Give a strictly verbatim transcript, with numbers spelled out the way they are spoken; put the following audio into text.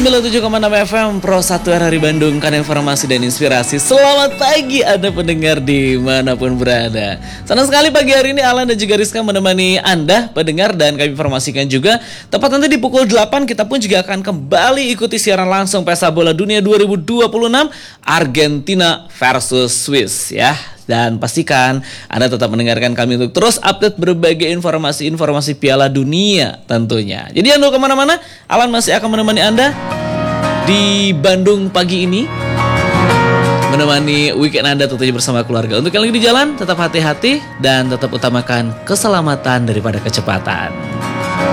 sembilan puluh tujuh koma enam F M Pro satu R R I Bandung, kan informasi dan inspirasi. Selamat pagi Anda pendengar dimanapun berada. Senang sekali pagi hari ini Alan dan juga Rizka menemani Anda pendengar, dan kami informasikan juga tepat nanti di pukul delapan kita pun juga akan kembali ikuti siaran langsung Pesta Bola Dunia dua ribu dua puluh enam Argentina versus Swiss ya. Dan pastikan Anda tetap mendengarkan kami untuk terus update berbagai informasi-informasi Piala Dunia tentunya. Jadi jangan kemana-mana, Alan masih akan menemani Anda di Bandung pagi ini, menemani weekend Anda tentunya bersama keluarga. Untuk yang lagi di jalan, tetap hati-hati dan tetap utamakan keselamatan daripada kecepatan.